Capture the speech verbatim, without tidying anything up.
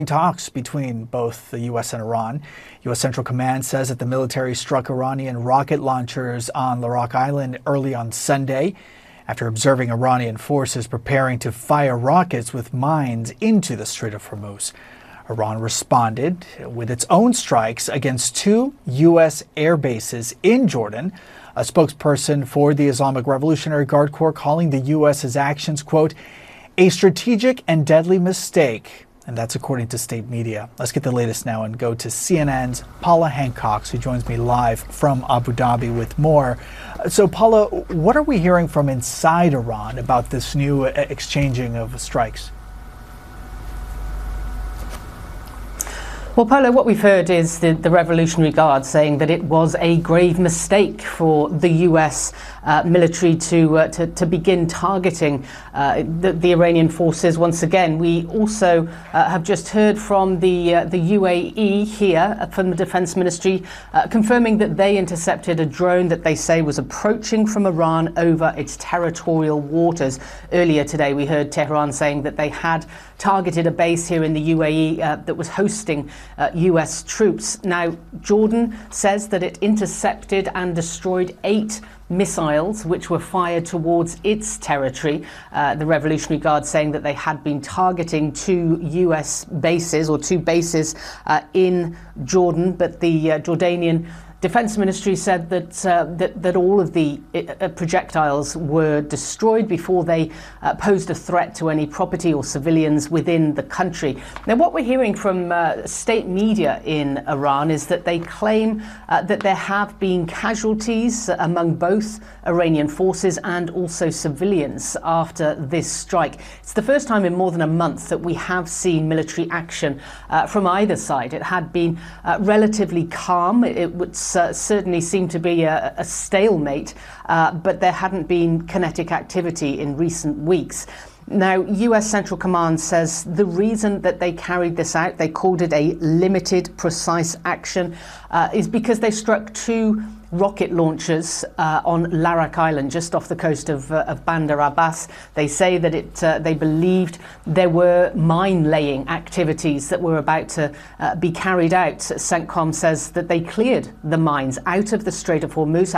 Talks between both the U S and Iran. U S Central Command says that the military struck Iranian rocket launchers on Larak Island early on Sunday after observing Iranian forces preparing to fire rockets with mines into the Strait of Hormuz. Iran responded with its own strikes against two U S air bases in Jordan. A spokesperson for the Islamic Revolutionary Guard Corps calling the U S's actions, quote, a strategic and deadly mistake. And that's according to state media. Let's get the latest now and go to C N N's Paula Hancock, who joins me live from Abu Dhabi with more. So, Paula, what are we hearing from inside Iran about this new exchanging of strikes? Well, Paolo, what we've heard is the, the Revolutionary Guard saying that it was a grave mistake for the U S uh, military to, uh, to to begin targeting uh, the, the Iranian forces once again. We also uh, have just heard from the uh, the U A E here from the Defense Ministry uh, confirming that they intercepted a drone that they say was approaching from Iran over its territorial waters. Earlier today, we heard Tehran saying that they had targeted a base here in the U A E uh, that was hosting uh, U S troops. Now, Jordan says that it intercepted and destroyed eight missiles which were fired towards its territory. Uh, the Revolutionary Guard saying that they had been targeting two U S bases or two bases uh, in Jordan, but the uh, Jordanian Defense Ministry said that, uh, that that all of the uh, projectiles were destroyed before they uh, posed a threat to any property or civilians within the country. Now, what we're hearing from uh, state media in Iran is that they claim uh, that there have been casualties among both Iranian forces and also civilians after this strike. It's the first time in more than a month that we have seen military action uh, from either side. It had been uh, relatively calm. It, it would Uh, certainly seemed to be a, a stalemate, uh, but there hadn't been kinetic activity in recent weeks. Now, U S Central Command says the reason that they carried this out, they called it a limited precise action, uh, is because they struck two rocket launchers uh, on Larak Island, just off the coast of, uh, of Bandar Abbas. They say that it, uh, they believed there were mine-laying activities that were about to uh, be carried out. CENTCOM says that they cleared the mines out of the Strait of Hormuz,